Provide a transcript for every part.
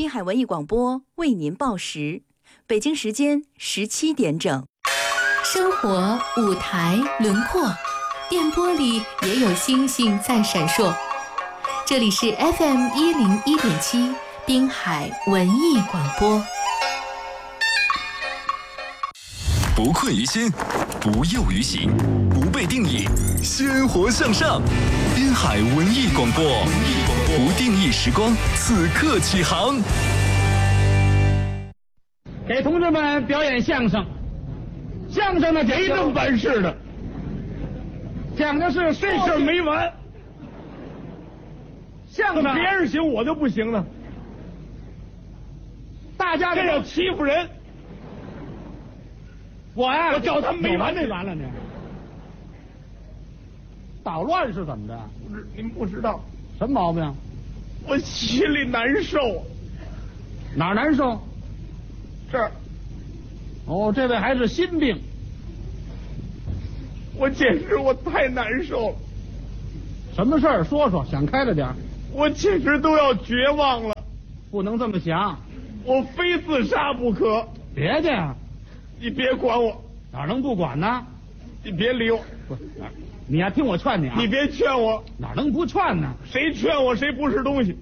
滨海文艺广播为您报时，北京时间17点整。 生活舞台轮廓，电波里也有星星在闪烁。这里是 FM101.7 滨海文艺广播。 不困于心，不囿于行，不被定义，鲜活向上。滨海文艺广播，不定义时光，此刻起航。 给同志们表演相声，相声呢没这么本事的，讲的是这事儿没完。相声别人行我就不行了，大家这要欺负人。我呀，我叫他们没完没完了呢。捣乱是怎么着？ 不是您不知道什么毛病？ 我心里难受。 哪儿难受？ 这儿。 哦，这位还是心病。 我简直我太难受了。 什么事儿？说说，想开了点。 我简直都要绝望了。 不能这么想， 我非自杀不可。 别介呀。 你别管我， 哪能不管呢？ 你别理我。 不，你呀，听我劝你啊！ 你别劝我， 哪能不劝呢？ 谁劝我谁不是东西。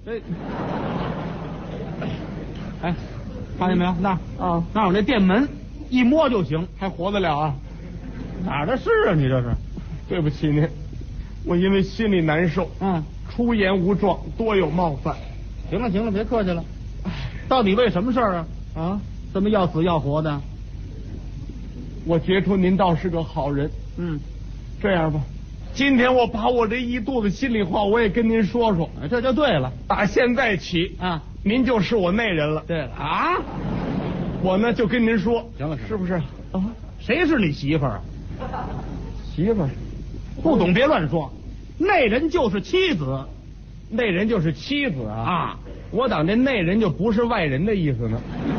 哎，发现没有？那有那店门，一摸就行， 还活得了啊？ 哪儿的事啊？你这是？ 对不起您，我因为心里难受，出言无状，多有冒犯。 行了行了，别客气了。到底为什么事儿啊？这么要死要活的？ 我觉出您倒是个好人。这样吧，今天我把我这一肚子心里话我也跟您说说。 这就对了。 打现在起您就是我内人了。 对了啊， 我呢就跟您说。 行了， 是不是？ 谁是你媳妇儿啊？ 媳妇儿， 不懂别乱说。内人就是妻子， 内人就是妻子啊！ 我当这内人就不是外人的意思呢。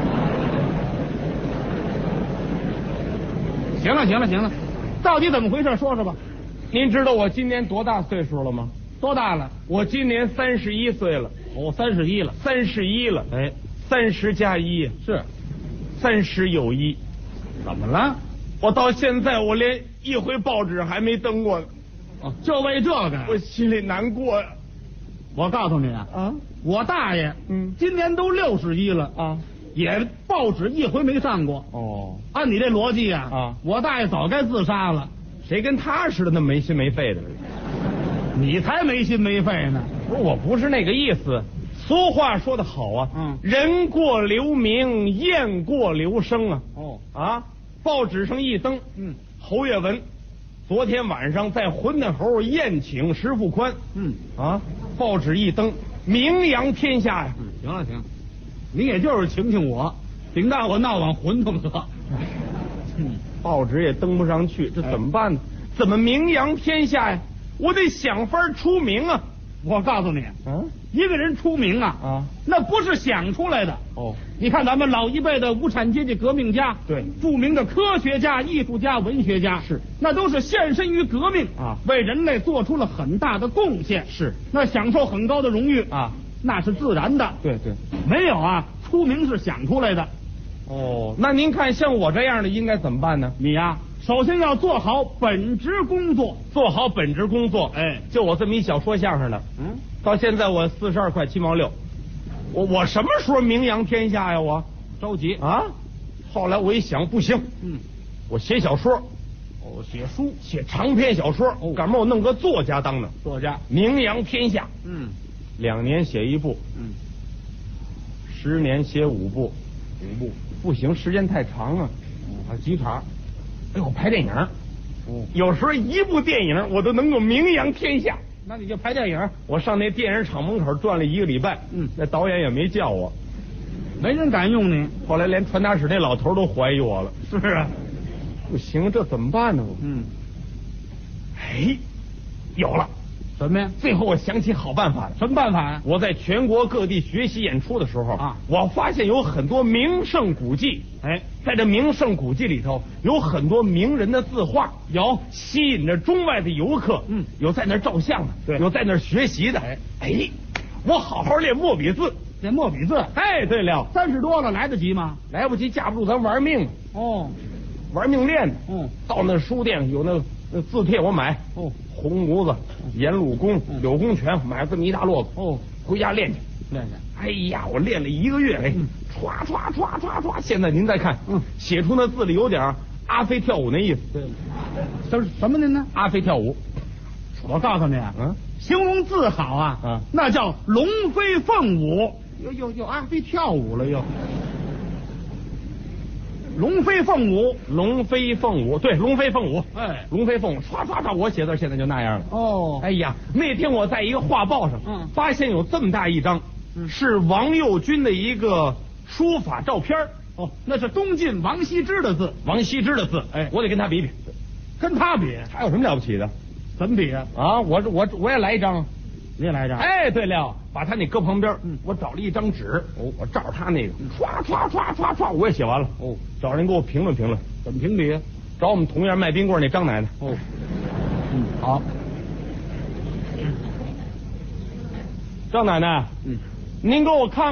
行了行了行了，到底怎么回事？说说吧。 您知道我今年多大岁数了吗？ 多大了？ 我今年31岁了。 哦，31了 ，31了。 哎 ，30加1 是 30有1。 怎么了？ 我到现在我连一回报纸还没登过呢。 就为这个， 我心里难过呀。 我告诉你我大爷今年都61了也报纸一回没上过。按你这逻辑我大爷早该自杀了。 谁跟他似的那么没心没肺的？ 你才没心没肺呢。 不是，我不是那个意思。俗话说得好人过留名，雁过留声报纸上一登侯月文昨天晚上在浑南侯宴请石富宽报纸一登名扬天下呀。 行了行，你也就是请请我，顶让我闹往浑头得。 报纸也登不上去，这怎么办呢？怎么名扬天下呀？我得想法出名啊！ 我告诉你一个人出名那不是想出来的。你看咱们老一辈的无产阶级革命家， 对， 著名的科学家、艺术家、文学家， 是那都是献身于革命为人类做出了很大的贡献， 是那享受很高的荣誉那是自然的。 对对， 没有出名是想出来的。 那您看像我这样的应该怎么办呢？ 你首先要做好本职工作。 做好本职工作。就我这么一小说相声的到现在我42块7毛6，我什么时候名扬天下呀？我着急后来我一想不行我写小说写书写长篇小说赶明儿我弄个作家当的作家名扬天下2年写1部10年写5部不行，时间太长啊还几场哎呦拍电影有时候一部电影我都能够名扬天下。 那你就拍电影。 我上那电影厂门口转了1个礼拜那导演也没叫我， 没人敢用你。 后来连传达室那老头都怀疑我了。 是不行，这怎么办呢？有了。 什么呀？ 最后我想起好办法了。 什么办法呀？ 我在全国各地学习演出的时候我发现有很多名胜古迹。在这名胜古迹里头有很多名人的字画，有吸引着中外的游客，有在那儿照相的，有在那儿学习的。我好好练墨笔字， 写墨笔字。 哎，对了 ，30多了来得及吗？ 来不及，架不住咱玩命。 哦， 玩命练的。到那书店有那字帖我买。红炉子、颜鲁公、柳公权，买这么一大摞子。回家练去。 练去。 哎呀，我练了1个月，唰唰唰唰唰。现在您再看，写出那字里有点阿飞跳舞那意思。 对，什么呢？ 阿飞跳舞。 我告诉你啊，形容字好啊，那叫龙飞凤舞。又阿飞跳舞了又。龙飞凤舞， 龙飞凤舞，对，龙飞凤舞， 哎， 龙飞凤舞，唰唰唰，我写字现在就那样了。 哦， 哎呀，那天我在一个画报上，发现有这么大一张，是王右军的一个书法照片。 哦，那是东晋王羲之的字， 王羲之的字。哎，我得跟他比比， 跟他比， 他有什么了不起的？ 怎么比啊？ 啊，我也来一张。 你也来一张？ 哎，对了，把他那搁旁边。我找了一张纸，我照着他那个，唰唰唰唰唰，我也写完了。找人给我评论评论， 怎么评比？ 找我们同样卖冰棍那张奶奶。 好。 张奶奶，您给我看